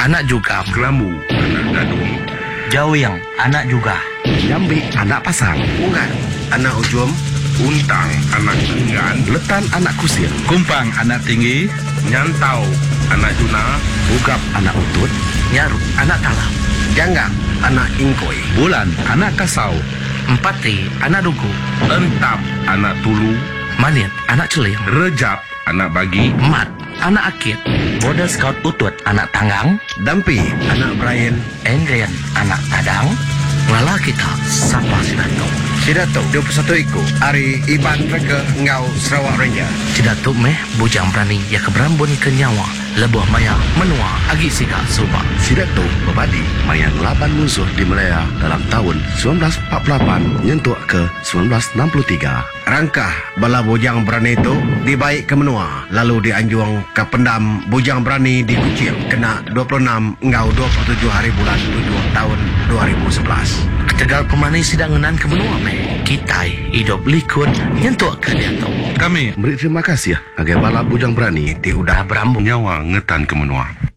anak juga. Kelamu, anak gadung. Jawing, anak juga. Jambi, anak pasang. Ungan, anak ujum. Untang, anak enggan. Letan, anak kusir. Kumpang, anak tinggi. Nyantau, anak juna. Ugap, anak utut. Nyaruk, anak talam. Janggang, anak ingkoi. Bulan, anak kasau. Empati, anak dugu. Entap, anak tulu. Manit, anak celing. Rejap, anak bagi. Mat, anak akit. Border Scout utut, anak tanggang. Dampi, anak Brian. Engren, anak tadang. Lala kita, sapa Sidato. Sidato, 21 iku. Ari Iban Rega Ngau Sarawak Ranger. Sidato meh, bujang berani ya keberambun ke nyawa. Lebuh maya, menua, agi sika subak. Sidato berbadi mayan laban musuh di Malaya dalam tahun 1948 nyentuh ke 1963. Rangkah bala bujang berani itu dibaik ke menua, lalu dianjuang ke pendam bujang berani di Kuching, kena 26 Ngau 27 hari bulan 7 tahun 2011. Ketegal pemani sidangenan ke menua meh. Kitai hidup likun nyentuh ke diato. Kami Beri terima kasih ya agar bala bujang berani Ti udah berambung. Nyawa ngetan ke menua.